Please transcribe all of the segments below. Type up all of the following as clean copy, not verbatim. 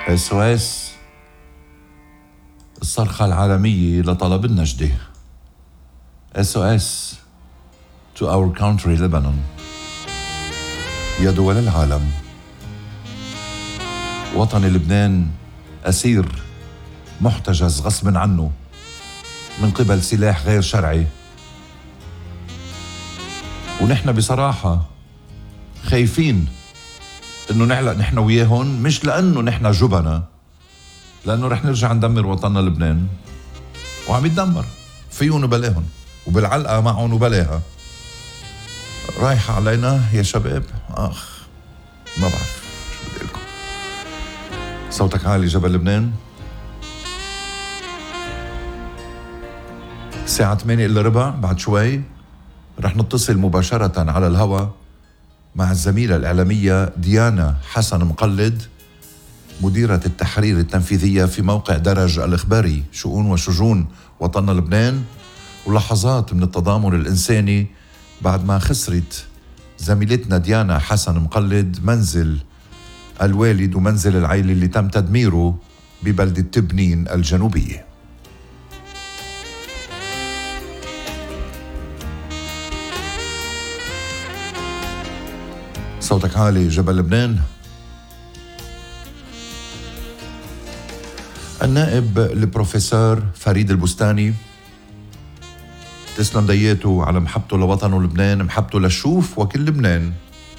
SOS الصرخة العالمية لطلب النجدة. SOS to our country Lebanon. يا دول العالم، وطن لبنان أسير محتجز غصب عنه من قبل سلاح غير شرعي، ونحن بصراحة خايفين انه نعلق نحن وياهم، مش لانه نحن جبنة، لانه رح نرجع ندمر وطننا لبنان، وعم يتدمر فيهم وبلاهم، وبالعلقة معهم وبلاها. رايحة علينا يا شباب، ما بعرف شو بدي لكم. صوتك عالي جبل لبنان. الساعة 8:15 بعد شوي رح نتصل مباشرة على الهواء مع الزميلة الإعلامية ديانا حسن مقلد، مديرة التحرير التنفيذية في موقع درج الإخباري شؤون وشجون وطننا لبنان، ولحظات من التضامن الإنساني بعد ما خسرت زميلتنا ديانا حسن مقلد منزل الوالد ومنزل العائلة اللي تم تدميره ببلدة تبنين الجنوبية. صوتك عالي جبل لبنان. النائب البروفيسور فريد البستاني تسلم دياته على محبته لوطنه لبنان، محبته للشوف وكل لبنان،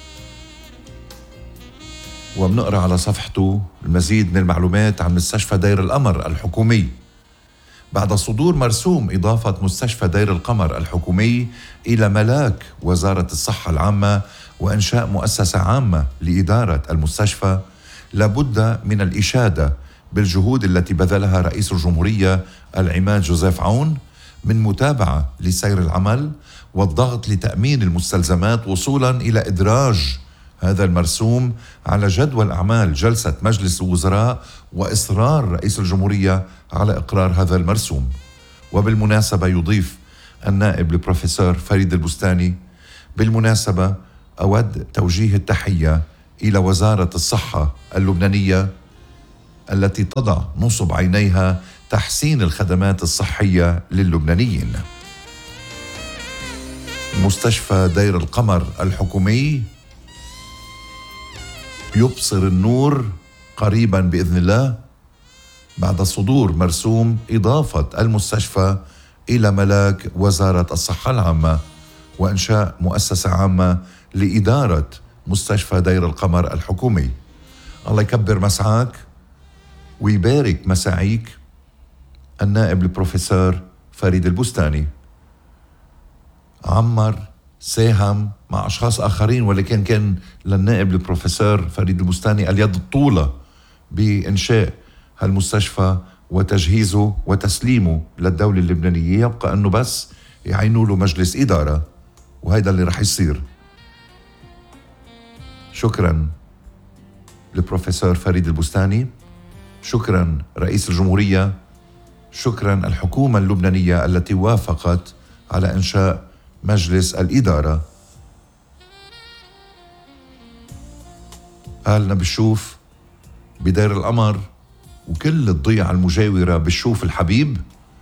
وبنقرأ على صفحته المزيد من المعلومات عن مستشفى دير القمر الحكومي. بعد صدور مرسوم إضافة مستشفى دير القمر الحكومي إلى ملاك وزارة الصحة العامة وإنشاء مؤسسة عامة لإدارة المستشفى، لابد من الإشادة بالجهود التي بذلها رئيس الجمهورية العماد جوزيف عون من متابعة لسير العمل والضغط لتأمين المستلزمات وصولا إلى إدراج هذا المرسوم على جدول أعمال جلسة مجلس الوزراء، وإصرار رئيس الجمهورية على إقرار هذا المرسوم. وبالمناسبة يضيف النائب البروفيسور فريد البستاني: بالمناسبة أود توجيه التحية إلى وزارة الصحة اللبنانية التي تضع نصب عينيها تحسين الخدمات الصحية للبنانيين. مستشفى دير القمر الحكومي يبصر النور قريبا بإذن الله بعد صدور مرسوم إضافة المستشفى إلى ملاك وزارة الصحة العامة وإنشاء مؤسسة عامة لإدارة مستشفى دير القمر الحكومي. الله يكبر مسعاك ويبارك مساعيك النائب البروفيسور فريد البستاني. عمر ساهم مع أشخاص آخرين، ولكن كان للنائب البروفيسور فريد البستاني اليد الطولة بإنشاء هالمستشفى وتجهيزه وتسليمه للدولة اللبنانية. يبقى أنه بس يعينوا له مجلس إدارة، وهيدا اللي رح يصير. شكرا للبروفيسور فريد البستاني، شكرا رئيس الجمهورية، شكرا الحكومة اللبنانية التي وافقت على إنشاء مجلس الإدارة. أهلنا بالشوف بدير القمر وكل الضيعة المجاورة بالشوف الحبيب،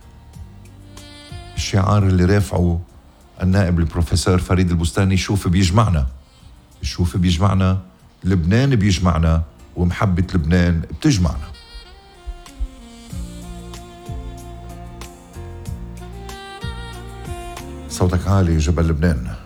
الشعار اللي رافعه النائب البروفيسور فريد البستاني: الشوف بيجمعنا، الشوف بيجمعنا، لبنان بيجمعنا، ومحبة لبنان بتجمعنا. صوتك عالي جبل لبنان.